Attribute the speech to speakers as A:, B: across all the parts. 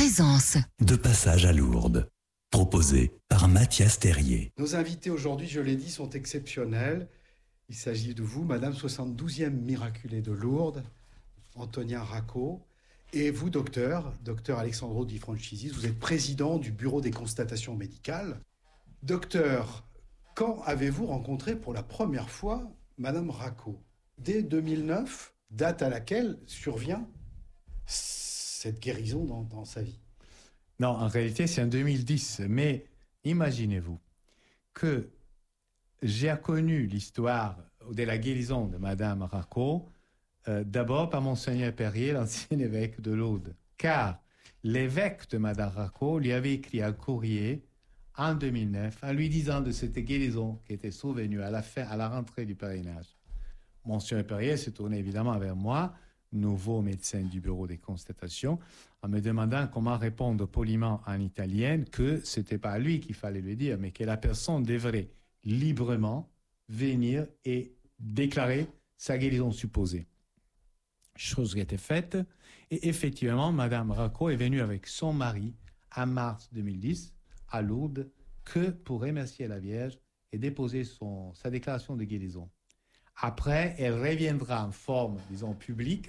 A: Présence.
B: De passage à Lourdes. Proposé par Mathias Terrier.
C: Nos invités aujourd'hui, je l'ai dit, sont exceptionnels. Il s'agit de vous, Madame 72e miraculée de Lourdes, Antonia Racco. Et vous, docteur Alessandro Di Franchisis, vous êtes président du bureau des constatations médicales. Docteur, quand avez-vous rencontré pour la première fois Madame Racco? Dès 2009, date à laquelle survient cette guérison dans sa vie.
D: Non, en réalité, c'est en 2010. Mais imaginez-vous que j'ai connu l'histoire de la guérison de Madame Racco d'abord par Monseigneur Perrier, l'ancien évêque de Lourdes. Car l'évêque de Madame Racco lui avait écrit un courrier en 2009 en lui disant de cette guérison qui était survenue à la rentrée du pèlerinage. Monseigneur Perrier s'est tourné évidemment vers moi, nouveau médecin du bureau des constatations, en me demandant comment répondre poliment en italien que ce n'était pas à lui qu'il fallait le dire, mais que la personne devrait librement venir et déclarer sa guérison supposée. Chose qui était faite, et effectivement, Madame Racco est venue avec son mari en mars 2010 à Lourdes que pour remercier la Vierge et déposer sa déclaration de guérison. Après, elle reviendra en forme, disons, publique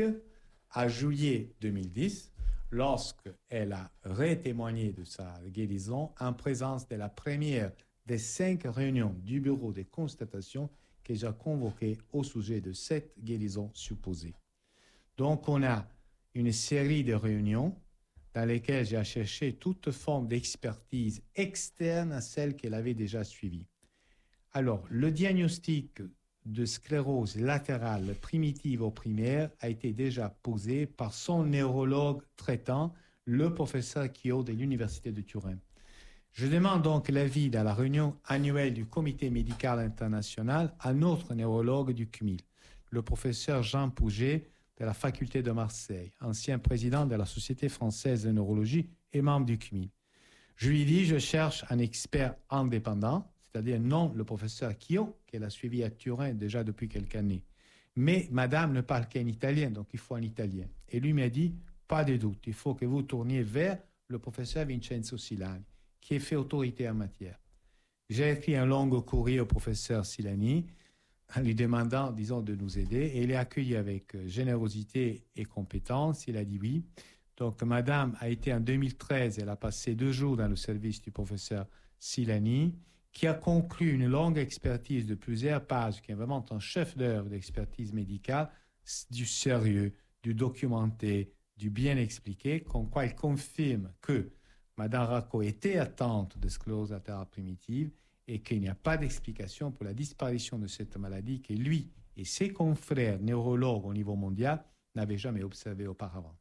D: à juillet 2010, lorsqu'elle a retémoigné de sa guérison en présence de la première des 5 réunions du bureau des constatations que j'ai convoquées au sujet de cette guérison supposée. Donc, on a une série de réunions dans lesquelles j'ai cherché toute forme d'expertise externe à celle qu'elle avait déjà suivie. Alors, le diagnostic de sclérose latérale primitive ou primaire a été déjà posé par son neurologue traitant, le professeur Chio de l'Université de Turin. Je demande donc l'avis dans la réunion annuelle du Comité médical international à notre neurologue du CMIL, le professeur Jean Pouget de la faculté de Marseille, ancien président de la Société française de neurologie et membre du CMIL. Je lui dis, je cherche un expert indépendant, c'est-à-dire non le professeur Chio, qu'elle a suivi à Turin déjà depuis quelques années. Mais madame ne parle qu'en italien, donc il faut un italien. Et lui m'a dit, pas de doute, il faut que vous tourniez vers le professeur Vincenzo Silani, qui est fait autorité en matière. J'ai écrit un long courrier au professeur Silani, en lui demandant, disons, de nous aider, et il est accueilli avec générosité et compétence. Il a dit oui. Donc madame a été en 2013, elle a passé 2 jours dans le service du professeur Silani, qui a conclu une longue expertise de plusieurs pages, qui est vraiment un chef-d'œuvre d'expertise médicale, du sérieux, du documenté, du bien expliqué, comme quoi il confirme que Madame Racco était atteinte de sclérose latérale primitive et qu'il n'y a pas d'explication pour la disparition de cette maladie que lui et ses confrères neurologues au niveau mondial n'avaient jamais observée auparavant.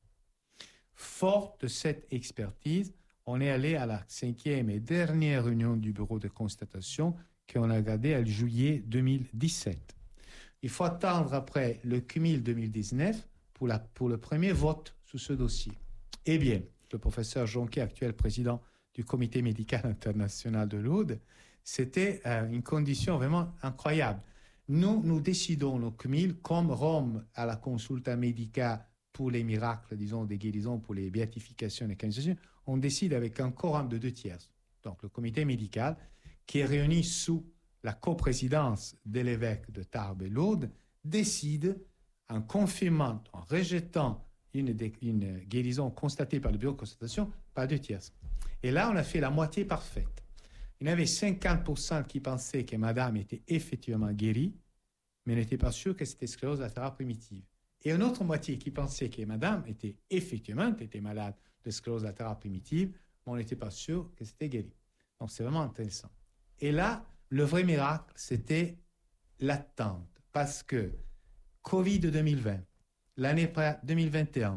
D: Fort de cette expertise, on est allé à la 5e et dernière réunion du bureau de constatation qu'on a gardée en juillet 2017. Il faut attendre après le CMIL 2019 pour le premier vote sur ce dossier. Eh bien, le professeur Jonquet, actuel président du Comité médical international de Lourdes, c'était une condition vraiment incroyable. Nous décidons au CMIL, comme Rome à la consulta médica pour les miracles, disons, des guérisons, pour les béatifications et canonisations, on décide avec un quorum de 2/3. Donc, le comité médical, qui est réuni sous la coprésidence de l'évêque de Tarbes et Lourdes, décide, en confirmant, en rejetant une guérison constatée par le bureau de constatation, par 2/3. Et là, on a fait la moitié parfaite. Il y en avait 50% qui pensaient que madame était effectivement guérie, mais n'étaient pas sûrs que c'était sclérose latérale primitive. Et une autre moitié qui pensait que madame était effectivement malade de sclérose latérale primitive, mais on n'était pas sûr que c'était guéri. Donc, c'est vraiment intéressant. Et là, le vrai miracle, c'était l'attente. Parce que Covid 2020, l'année 2021,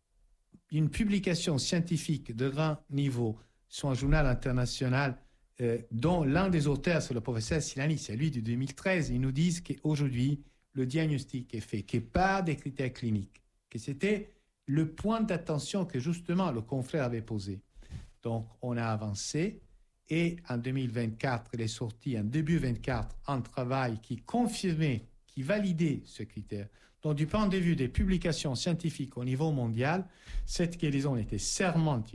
D: une publication scientifique de grand niveau sur un journal international dont l'un des auteurs, c'est le professeur Silani, c'est lui de 2013, ils nous disent qu'aujourd'hui, le diagnostic est fait, qu'il n'y a pas de critères cliniques, que c'était le point d'attention que justement le confrère avait posé. Donc, on a avancé et en 2024, il est sorti en début 2024 un travail qui confirmait, qui validait ce critère. Donc, du point de vue des publications scientifiques au niveau mondial, cette guérison était sûrement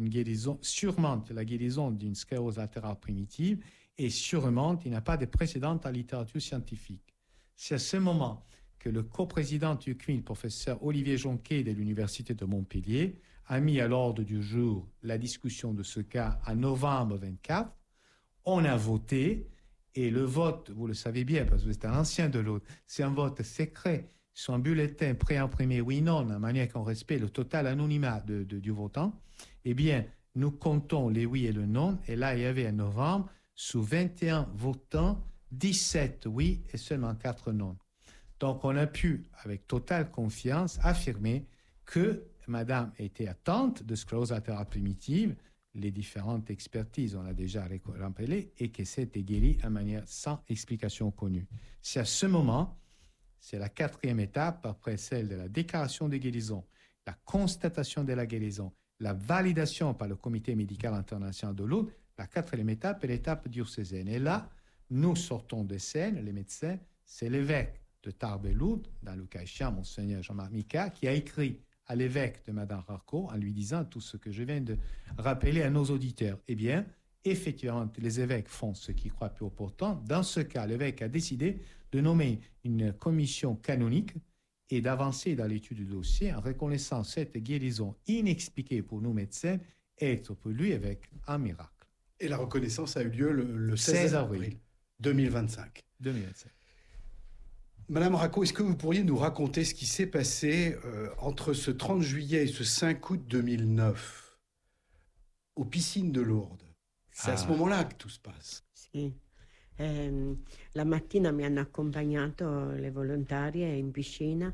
D: la guérison d'une sclérose latérale primitive et sûrement, il n'y a pas de précédent en littérature scientifique. C'est à ce moment que le coprésident du CNIL, professeur Olivier Jonquet de l'Université de Montpellier, a mis à l'ordre du jour la discussion de ce cas en novembre 24. On a voté et le vote, vous le savez bien parce que vous êtes un ancien de l'autre, c'est un vote secret sur un bulletin préimprimé oui/non, de manière qu'on respecte le total anonymat du votant. Eh bien, nous comptons les oui et le non et là, il y avait en novembre, sous 21 votants, 17 oui et seulement 4 non. Donc, on a pu, avec totale confiance, affirmer que Madame était atteinte de sclérose latérale primitive. Les différentes expertises, on l'a déjà rappelé, et que c'était guéri de manière sans explication connue. C'est à ce moment, c'est la 4e étape, après celle de la déclaration de guérison, la constatation de la guérison, la validation par le Comité médical international de Lourdes, la 4e étape est l'étape diocésaine. Et là, nous sortons de scène, les médecins, c'est l'évêque de Tarbes-Lourdes, dans le cas échéant, Monseigneur Jean-Marc Micas, qui a écrit à l'évêque de Madame Racco en lui disant tout ce que je viens de rappeler à nos auditeurs. Eh bien, effectivement, les évêques font ce qu'ils croient plus opportun. Dans ce cas, l'évêque a décidé de nommer une commission canonique et d'avancer dans l'étude du dossier en reconnaissant cette guérison inexpliquée pour nous médecins être pour lui évêque un miracle.
C: Et la reconnaissance a eu lieu le 16 avril 2025.
D: 2025.
C: Madame Racco, est-ce que vous pourriez nous raconter ce qui s'est passé entre ce 30 juillet et ce 5 août 2009 aux piscines de Lourdes? C'est à ce moment-là que tout se passe.
A: Sì. La mattina mi hanno accompagnato le volontarie in piscina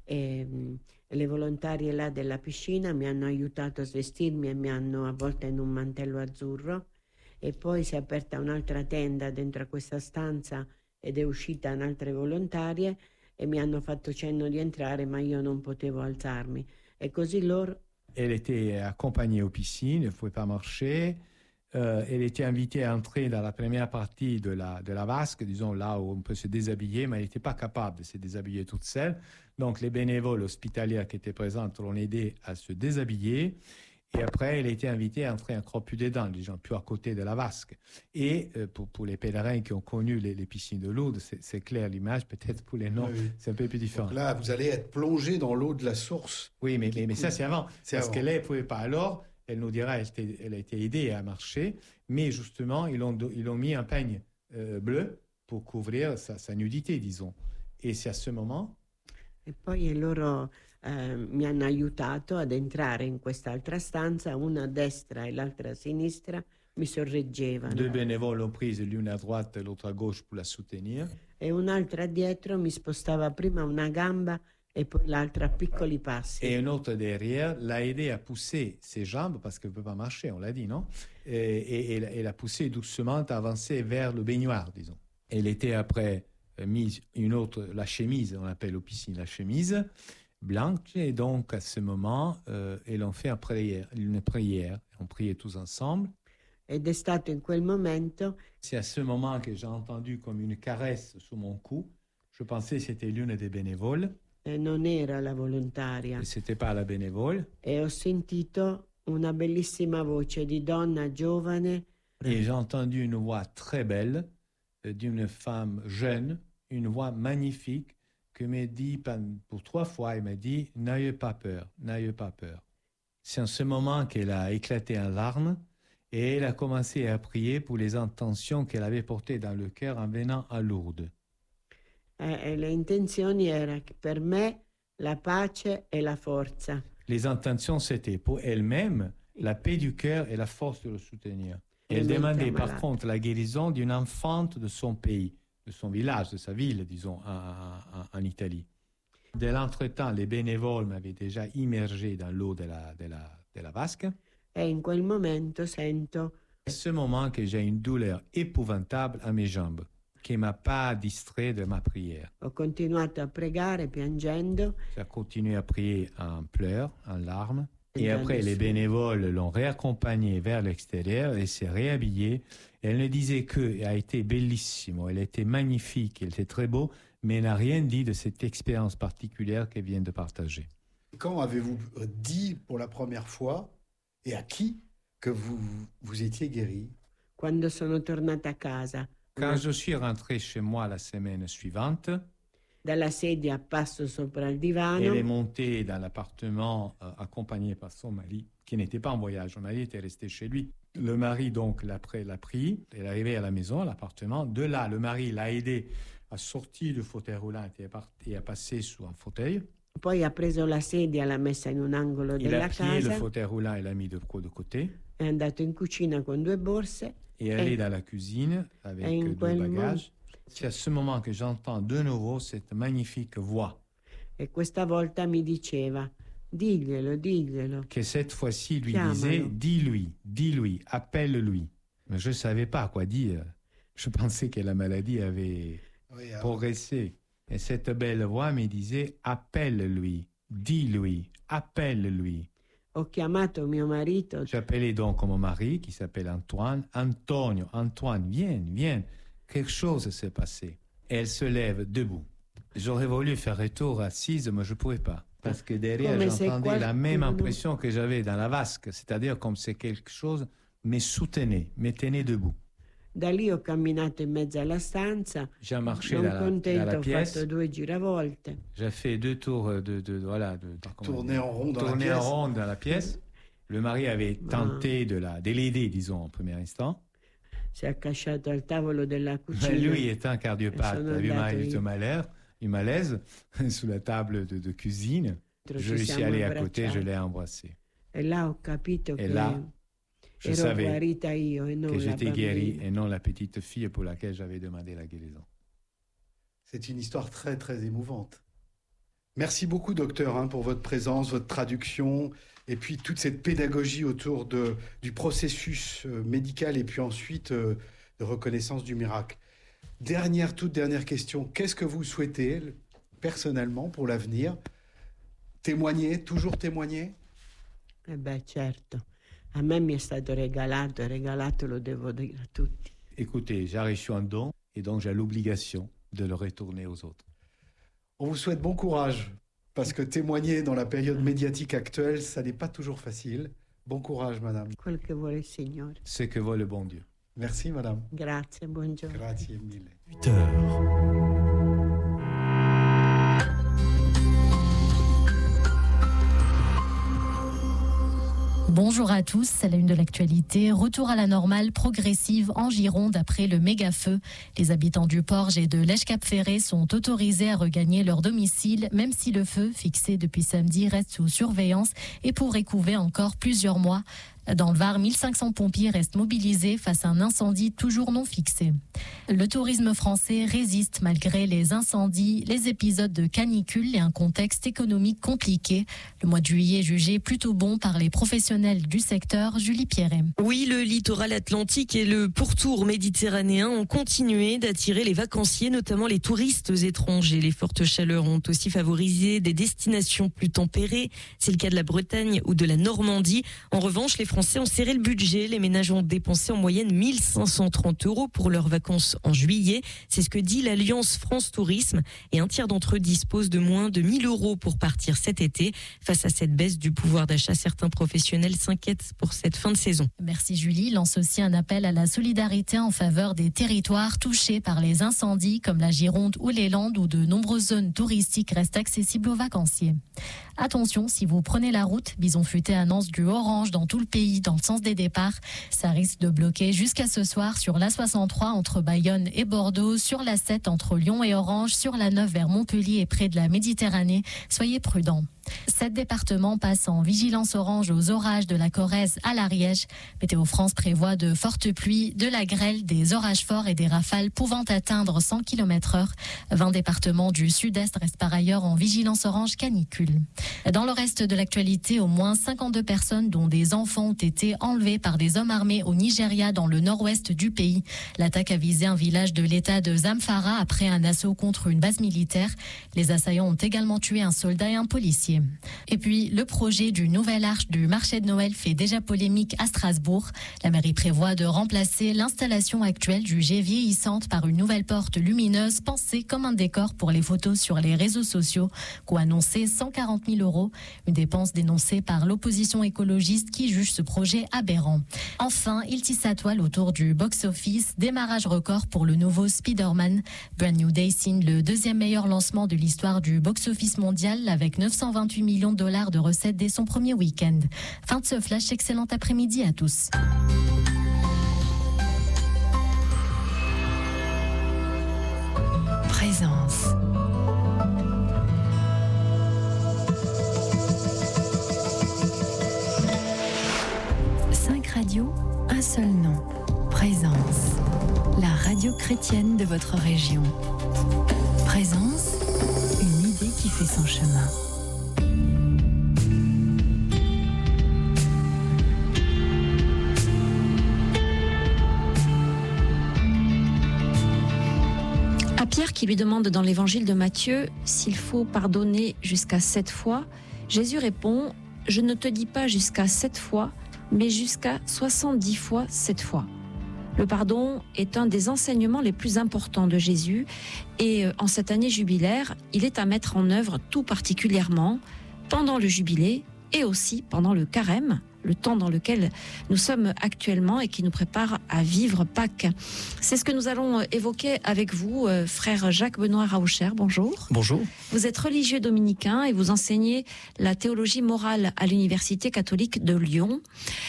A: e le volontarie là della piscina mi hanno aiutato a svestirmi e mi hanno avvolta in un mantello azzurro e poi si è aperta un'altra tenda dentro a questa stanza ed è uscita un'altra volontarie e mi hanno fatto cenno di entrare, ma io non potevo alzarmi. E così loro...
D: Elle était accompagnée aux piscines, elle ne pouvait pas marcher. Elle était invitée à entrer dans la première partie de la vasque, disons là où on peut se déshabiller, mais elle n'était pas capable de se déshabiller toute seule. Donc les bénévoles hospitaliers qui étaient présents l'ont aidée à se déshabiller. Et après, elle a été invitée à entrer encore plus dedans, disons, plus à côté de la vasque. Et pour les pèlerins qui ont connu les piscines de Lourdes, c'est clair l'image, peut-être pour les non, oui. C'est un peu plus différent.
C: Donc là, vous allez être plongé dans l'eau de la source.
D: Oui, mais ça, c'est avant. Parce qu'elle ne pouvait pas. Alors, elle nous dira, elle a été aidée à marcher, mais justement, ils ont mis un peigne bleu pour couvrir sa nudité, disons. Et c'est à ce moment...
A: E poi loro mi hanno aiutato ad entrare in quest'altra stanza, una a destra e l'altra a sinistra mi sorreggevano.
D: Deux bénévoles l'ont prise, l'une à droite et l'autre à gauche pour la soutenir.
A: E un'altra dietro mi spostava prima una gamba et poi l'altra a piccoli passi.
D: Et une autre derrière l'a aidé à pousser ses jambes, parce qu'elle ne peut pas marcher, on l'a dit, non? Et elle a poussé doucement, à avancer vers le baignoire, disons. Elle était après mise une autre, la chemise, on appelle aux piscines la chemise, blanche, et donc à ce moment, ils ont fait une prière. On priait tous ensemble.
A: Ed è stato in quel momento.
D: C'est à ce moment que j'ai entendu comme une caresse sous mon cou. Je pensais que c'était l'une des bénévoles.
A: Non era la volontaria.
D: E c'était pas la bénévole.
A: E ho sentito una bellissima voce di donna giovane.
D: Et j'ai entendu une voix très belle d'une femme jeune, une voix magnifique, qui m'a dit, pour 3 fois, elle m'a dit, n'ayez pas peur, n'ayez pas peur. C'est en ce moment qu'elle a éclaté en larmes et elle a commencé à prier pour les intentions qu'elle avait portées dans le cœur en venant à Lourdes.
A: Le intenzioni erano per me la pace e la forza.
D: Les intentions, c'était pour elle-même la paix du cœur et la force de le soutenir. Et elle demandait par contre la guérison d'une enfante de son pays, de son village, de sa ville, disons, en Italie. Dès l'entretemps, les bénévoles m'avaient déjà immergé dans l'eau de la vasque.
A: Et in quel momento sento...
D: C'est ce moment que j'ai une douleur épouvantable à mes jambes, qui ne m'a pas distrait de ma prière.
A: Ho continuato a pregare piangendo.
D: J'ai continué à prier en pleurs, en larmes. Et après, les bénévoles l'ont réaccompagnée vers l'extérieur et s'est réhabillée. Elle ne disait que, elle a été bellissimo, elle était magnifique, elle était très beau, mais n'a rien dit de cette expérience particulière qu'elle vient de partager.
C: Quand avez-vous dit pour la première fois, et à qui, que vous étiez guéri?
A: Quando sono tornata a casa,
D: Quand je suis rentré chez moi la semaine suivante,
A: dalla sedia passo sopra il
D: elle est
A: divano,
D: montée dans l'appartement accompagnée par son mari, qui n'était pas en voyage. Son mari était resté chez lui. Le mari, donc, l'a pris. Elle est arrivée à la maison, à l'appartement. De là, le mari l'a aidé à sortir du fauteuil roulant et à passer sous un fauteuil.
A: poi ha preso la sedia, l'ha messa in un angolo
D: Il
A: della
D: a plié le
A: casa,
D: fauteuil roulant et l'a mis de côté.
A: è andato in cucina con 2 borse
D: Et elle est dans la cuisine avec
A: in
D: 2
A: quel
D: bagages. C'est à ce moment que j'entends de nouveau cette magnifique voix
A: e questa volta mi diceva: diglielo.
D: qui cette fois-ci lui
A: Chiamalo.
D: disait dis-lui, appelle-lui. Mais je ne savais pas quoi dire. Je pensais que la maladie avait progressé. Et cette belle voix me disait appelle-lui, dis-lui, appelle-lui.
A: Ho chiamato mio marito,
D: J'appelais donc mon mari qui s'appelle Antoine. Antoine, viens. Quelque chose s'est passé. Et elle se lève debout. J'aurais voulu faire retour assise, mais je ne pouvais pas. Parce que derrière,
A: Come se
D: j'entendais la même
A: qualcuno-
D: impression que j'avais dans la vasque. C'est-à-dire comme si quelque chose me soutenait, me tenait debout.
A: da lì ho camminato in mezzo alla stanza,
D: J'ai marché
A: non
D: dans la
A: contento ho
D: pièce.
A: fatto 2 giravolte.
D: J'ai fait 2 tours
C: Tourner en rond dans la
D: tourner en
C: pièce.
D: rond dans la pièce. Le mari avait tenté de l'aider, disons, en premier instant.
A: Si è accasciato al tavolo della cucina.
D: Mais lui étant cardiopathe,
A: sono
D: a eu
A: andato
D: un malaise sous la table de cuisine.
A: Ci
D: Je lui suis
A: siamo
D: allé à côté, je
A: abbracciati.
D: l'ai embrassé.
A: E là ho capito
D: Et
A: che
D: là, je
A: ero
D: savais
A: guarita io e non
D: que
A: la
D: j'étais guéri
A: bambina.
D: et non la petite fille pour laquelle j'avais demandé la guérison.
C: C'est une histoire très, très émouvante. Merci beaucoup, docteur, pour votre présence, votre traduction, et puis toute cette pédagogie autour du processus médical et puis ensuite de reconnaissance du miracle. Toute dernière question. Qu'est-ce que vous souhaitez personnellement pour l'avenir? Toujours témoigner?
A: Eh beh, certo. A me mi è stato regalato e regalato lo devo dire a tutti.
D: Écoutez, j'ai reçu un don et donc j'ai l'obligation de le retourner aux autres.
C: On vous souhaite bon courage, parce que témoigner dans la période médiatique actuelle, ça n'est pas toujours facile. Bon courage, madame.
A: Quel che vuole il Signore.
D: Ce que veut le bon Dieu.
C: Merci, madame.
A: Grazie, buongiorno.
C: Grazie mille.
B: 8 heures.
E: Bonjour à tous, c'est la une de l'actualité. Retour à la normale progressive en Gironde après le méga-feu. Les habitants du Porge et de l'Èche-Cap-Ferré sont autorisés à regagner leur domicile, même si le feu, fixé depuis samedi, reste sous surveillance et pourrait couver encore plusieurs mois. Dans le Var, 1500 pompiers restent mobilisés face à un incendie toujours non fixé. Le tourisme français résiste malgré les incendies, les épisodes de canicule et un contexte économique compliqué. Le mois de juillet est jugé plutôt bon par les professionnels du secteur. Julie Pierret.
F: Oui, le littoral atlantique et le pourtour méditerranéen ont continué d'attirer les vacanciers, notamment les touristes étrangers. Les fortes chaleurs ont aussi favorisé des destinations plus tempérées. C'est le cas de la Bretagne ou de la Normandie. En revanche, les Français ont serré le budget. Les ménages ont dépensé en moyenne 1530 € pour leurs vacances en juillet. C'est ce que dit l'Alliance France Tourisme. Et un tiers d'entre eux disposent de moins de 1000 € pour partir cet été. Face à cette baisse du pouvoir d'achat, certains professionnels s'inquiètent pour cette fin de saison.
E: Merci Julie. Lance aussi un appel à la solidarité en faveur des territoires touchés par les incendies comme la Gironde ou les Landes où de nombreuses zones touristiques restent accessibles aux vacanciers. Attention, si vous prenez la route, Bison Futé annonce du orange dans tout le pays dans le sens des départs. Ça risque de bloquer jusqu'à ce soir sur l'A63 entre Bayonne et Bordeaux, sur l'A7 entre Lyon et Orange, sur la 9 vers Montpellier et près de la Méditerranée. Soyez prudents. 7 départements passent en vigilance orange aux orages de la Corrèze à l'Ariège. Météo France prévoit de fortes pluies, de la grêle, des orages forts et des rafales pouvant atteindre 100 km/h. 20 départements du sud-est restent par ailleurs en vigilance orange canicule. Dans le reste de l'actualité, au moins 52 personnes, dont des enfants été enlevés par des hommes armés au Nigeria dans le nord-ouest du pays. L'attaque a visé un village de l'État de Zamfara après un assaut contre une base militaire. Les assaillants ont également tué un soldat et un policier. Et puis, le projet du nouvel arche du marché de Noël fait déjà polémique à Strasbourg. La mairie prévoit de remplacer l'installation actuelle jugée vieillissante par une nouvelle porte lumineuse pensée comme un décor pour les photos sur les réseaux sociaux. Coût annoncé 140 000 €. Une dépense dénoncée par l'opposition écologiste qui juge ce projet aberrant. Enfin, il tisse sa toile autour du box-office. Démarrage record pour le nouveau Spider-Man. Brand New Day signe le deuxième meilleur lancement de l'histoire du box-office mondial avec 928 millions de dollars de recettes dès son premier week-end. Fin de ce flash, excellent après-midi à tous.
G: Présence. Radio, un seul nom, Présence, la radio chrétienne de votre région. Présence, une idée qui fait son chemin.
H: À Pierre qui lui demande dans l'évangile de Matthieu s'il faut pardonner jusqu'à 7 fois, Jésus répond « Je ne te dis pas jusqu'à 7 fois, mais jusqu'à 70 fois 7 fois. Le pardon est un des enseignements les plus importants de Jésus et en cette année jubilaire, il est à mettre en œuvre tout particulièrement pendant le jubilé et aussi pendant le carême, le temps dans lequel nous sommes actuellement et qui nous prépare à vivre Pâques. C'est ce que nous allons évoquer avec vous, frère Jacques-Benoît Raucher. Bonjour.
I: Bonjour.
H: Vous êtes religieux dominicain et vous enseignez la théologie morale à l'Université catholique de Lyon.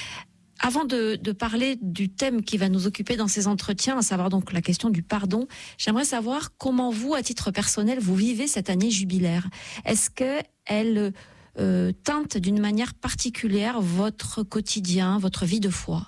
H: Avant de parler du thème qui va nous occuper dans ces entretiens, à savoir donc la question du pardon, j'aimerais savoir comment vous, à titre personnel, vous vivez cette année jubilaire. Est-ce qu'elle teinte d'une manière particulière votre quotidien, votre vie de foi?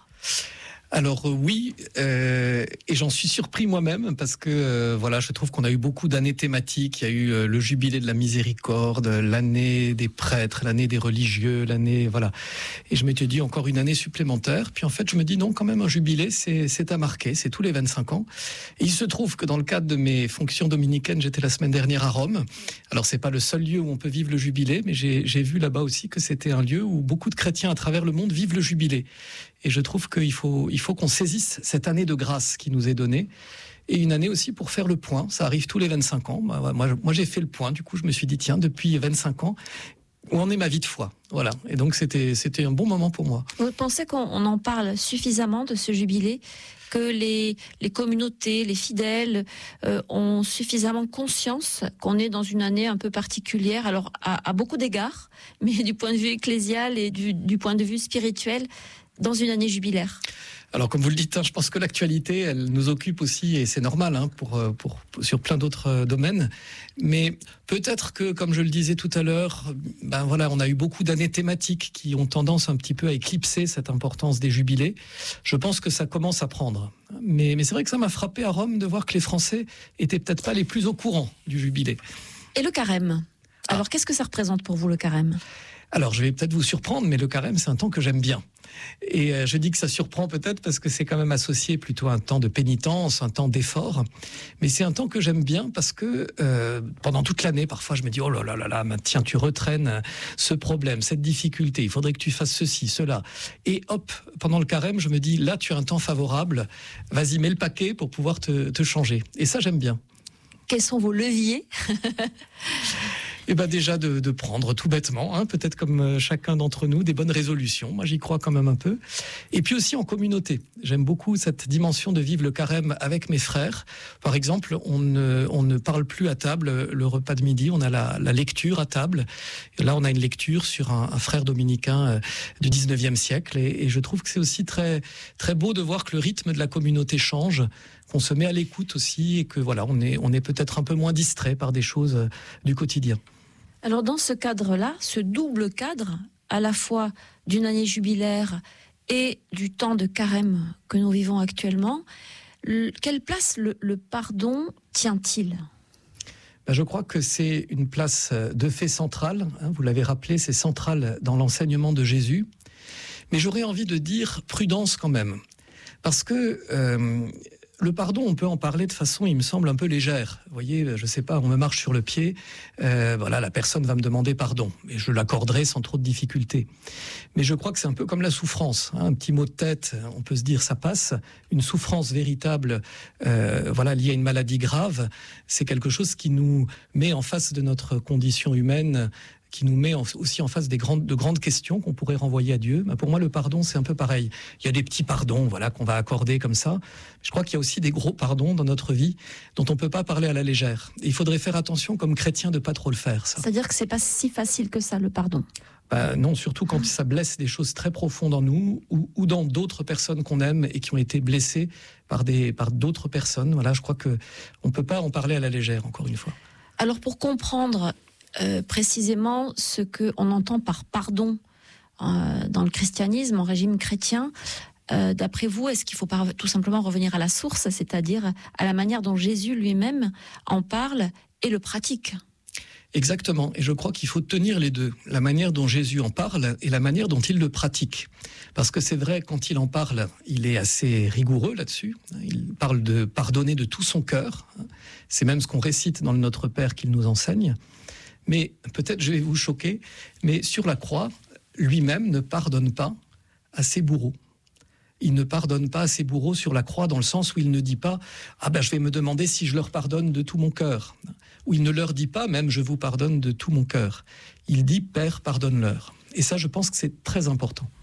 I: Alors oui, et j'en suis surpris moi-même parce que voilà, je trouve qu'on a eu beaucoup d'années thématiques. Il y a eu le jubilé de la miséricorde, l'année des prêtres, l'année des religieux, l'année voilà. Et je m'étais dit encore une année supplémentaire. Puis en fait, je me dis non, quand même un jubilé, c'est à marquer, c'est tous les 25 ans. Et il se trouve que dans le cadre de mes fonctions dominicaines, j'étais la semaine dernière à Rome. Alors c'est pas le seul lieu où on peut vivre le jubilé, mais j'ai vu là-bas aussi que c'était un lieu où beaucoup de chrétiens à travers le monde vivent le jubilé. Et je trouve qu'il faut qu'on saisisse cette année de grâce qui nous est donnée. Et une année aussi pour faire le point. Ça arrive tous les 25 ans. Moi, j'ai fait le point. Du coup, je me suis dit, tiens, depuis 25 ans, où en est ma vie de foi? Voilà. Et donc, c'était un bon moment pour moi.
H: Vous pensez qu'on en parle suffisamment de ce jubilé? Que les communautés, les fidèles ont suffisamment conscience qu'on est dans une année un peu particulière, alors à beaucoup d'égards, mais du point de vue ecclésial et du point de vue spirituel, dans une année jubilaire?
I: Alors, comme vous le dites, je pense que l'actualité, elle nous occupe aussi, et c'est normal, sur plein d'autres domaines. Mais peut-être que, comme je le disais tout à l'heure, on a eu beaucoup d'années thématiques qui ont tendance un petit peu à éclipser cette importance des jubilés. Je pense que ça commence à prendre. Mais c'est vrai que ça m'a frappé à Rome de voir que les Français étaient peut-être pas les plus au courant du jubilé.
H: Et le carême? Alors, qu'est-ce que ça représente pour vous, le carême?
I: Alors, je vais peut-être vous surprendre, mais le carême, c'est un temps que j'aime bien. Et je dis que ça surprend peut-être parce que c'est quand même associé plutôt à un temps de pénitence, un temps d'effort. Mais c'est un temps que j'aime bien parce que pendant toute l'année, parfois, je me dis « Oh là là là là, tiens, tu retraînes ce problème, cette difficulté, il faudrait que tu fasses ceci, cela. » Et hop, pendant le carême, je me dis « Là, tu as un temps favorable, vas-y, mets le paquet pour pouvoir te changer. » Et ça, j'aime bien.
H: Quels sont vos leviers?
I: Et déjà de prendre tout bêtement, peut-être comme chacun d'entre nous, des bonnes résolutions. Moi, j'y crois quand même un peu. Et puis aussi en communauté. J'aime beaucoup cette dimension de vivre le carême avec mes frères. Par exemple, on ne parle plus à table le repas de midi. On a la lecture à table. Et là, on a une lecture sur un frère dominicain du 19e siècle. Et je trouve que c'est aussi très, très beau de voir que le rythme de la communauté change, qu'on se met à l'écoute aussi et que voilà, on est peut-être un peu moins distrait par des choses du quotidien.
H: Alors dans ce cadre-là, ce double cadre, à la fois d'une année jubilaire et du temps de carême que nous vivons actuellement, quelle place le pardon tient-il ?
I: Je crois que c'est une place de fait centrale. Vous l'avez rappelé, c'est central dans l'enseignement de Jésus. Mais j'aurais envie de dire prudence quand même. Parce que le pardon, on peut en parler de façon, il me semble, un peu légère. Vous voyez, je sais pas, on me marche sur le pied, voilà, la personne va me demander pardon, et je l'accorderai sans trop de difficulté. Mais je crois que c'est un peu comme la souffrance, hein, un petit mot de tête, on peut se dire ça passe. Une souffrance véritable, voilà, liée à une maladie grave, c'est quelque chose qui nous met en face de notre condition humaine, qui nous met aussi en face de grandes questions qu'on pourrait renvoyer à Dieu. Pour moi, le pardon, c'est un peu pareil. Il y a des petits pardons, voilà, qu'on va accorder comme ça. Je crois qu'il y a aussi des gros pardons dans notre vie dont on ne peut pas parler à la légère. Et il faudrait faire attention, comme chrétien, de ne pas trop le faire, ça.
H: C'est-à-dire que c'est pas si facile que ça, le pardon.
I: Non, surtout quand ça blesse des choses très profondes en nous ou dans d'autres personnes qu'on aime et qui ont été blessées par d'autres personnes. Voilà, je crois qu'on ne peut pas en parler à la légère, encore une fois.
H: Alors, pour comprendre précisément ce qu'on entend par pardon dans le christianisme, en régime chrétien, d'après vous, est-ce qu'il faut pas tout simplement revenir à la source, c'est-à-dire à la manière dont Jésus lui-même en parle et le pratique ?
I: Exactement, et je crois qu'il faut tenir les deux, la manière dont Jésus en parle et la manière dont il le pratique. Parce que c'est vrai, quand il en parle, il est assez rigoureux là-dessus, il parle de pardonner de tout son cœur, c'est même ce qu'on récite dans le Notre Père qu'il nous enseigne. Mais peut-être je vais vous choquer, mais sur la croix, lui-même ne pardonne pas à ses bourreaux. Il ne pardonne pas à ses bourreaux sur la croix dans le sens où il ne dit pas « Ah ben je vais me demander si je leur pardonne de tout mon cœur ». Ou il ne leur dit pas même « Je vous pardonne de tout mon cœur ». Il dit « Père, pardonne-leur ». Et ça, je pense que c'est très important.